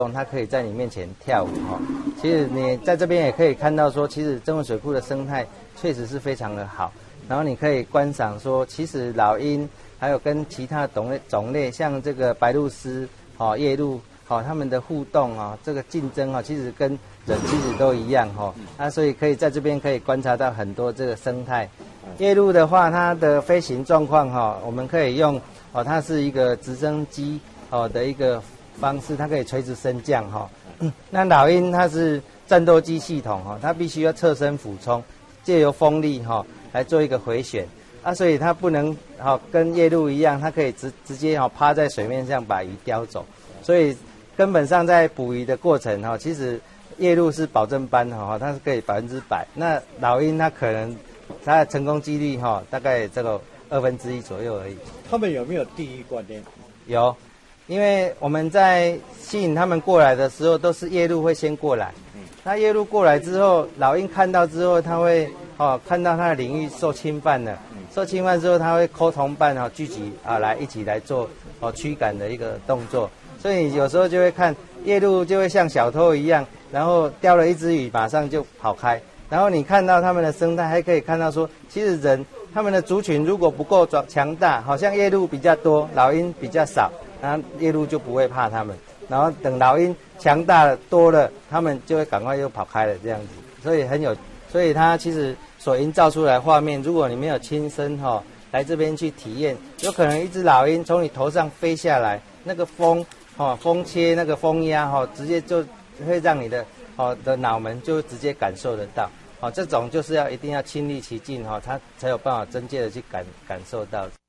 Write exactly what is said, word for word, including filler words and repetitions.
它可以在你面前跳舞哈。其实你在这边也可以看到说，其实曾文水库的生态确实是非常的好。然后你可以观赏说，其实老鹰还有跟其他种类种类，像这个白鹭鸶、哦夜鹭，哦它们的互动啊、哦，这个竞争啊、哦，其实跟人其实都一样哈、哦。啊，所以可以在这边可以观察到很多这个生态。夜鹭的话，它的飞行状况哈，我们可以用哦，它是一个直升机哦的一个方式，它可以垂直升降哈、哦。那老鹰它是战斗机系统哈、哦，它必须要侧身俯冲，借由风力哈、哦、来做一个回旋啊，所以它不能好、哦、跟夜鹭一样，它可以直直接哈、哦、趴在水面上把鱼叼走，所以根本上在捕鱼的过程哈、哦，其实夜鹭是保证班哈、哦，它是可以百分之百，那老鹰它可能。它的成功几率哈、哦，大概这个二分之一左右而已。 他们有没有第一关呢？ 有，因为我们在吸引他们过来的时候，都是夜鹭会先过来。嗯，那夜鹭过来之后，老鹰看到之后，它会哦看到它的领域受侵犯了，嗯、受侵犯之后，它会call同伴哈、哦、聚集啊来一起来做哦驱赶的一个动作。所以有时候就会看夜鹭就会像小偷一样，然后叼了一只鱼，马上就跑开。然后你看到他们的生态，还可以看到说，其实人他们的族群如果不够强大，好像夜鹭比较多，老鹰比较少，然后夜鹭就不会怕他们。然后等老鹰强大了多了，他们就会赶快又跑开了这样子。所以很有，所以它其实所营造出来的画面，如果你没有亲身哈、哦、来这边去体验，有可能一只老鹰从你头上飞下来，那个风哦风切那个风压哈、哦，直接就会让你的哦的脑门就直接感受得到。哦，这种就是要一定要亲历其境哈、哦，他才有办法真切的去感感受到。